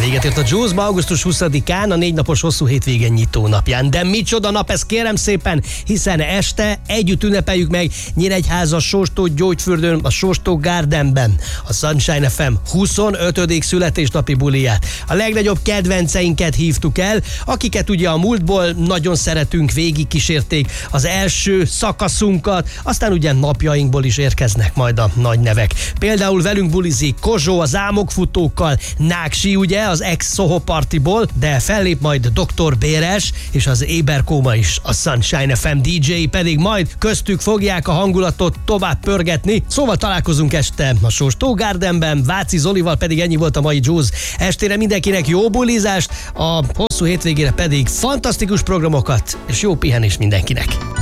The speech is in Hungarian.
Véget ért a Juice-ba augusztus 20-án, a 4 napos hosszú hétvége nyitó napján. De micsoda nap ez, kérem szépen, hiszen este együtt ünnepeljük meg Nyíregyháza Sóstó Gyógyfürdőn, a Sóstó Gardenben a Sunshine FM 25. születésnapi buliját. A legnagyobb kedvenceinket hívtuk el, akiket ugye a múltból nagyon szeretünk, végigkísérték az első szakaszunkat, aztán ugye napjainkból is érkeznek majd a nagy nevek. Például velünk bulizik Kozsó az Álmokfutókkal, Náksi ugye az ex-Soho Partiból, de fellép majd Dr. Béres és az Éberkóma is, a Sunshine FM DJ pedig majd köztük fogják a hangulatot tovább pörgetni. Szóval találkozunk este a Sóstó Gardenben, Váci Zolival pedig ennyi volt a mai Juice. Estére mindenkinek jó bulizást, a hosszú hétvégére pedig fantasztikus programokat és jó pihenés mindenkinek.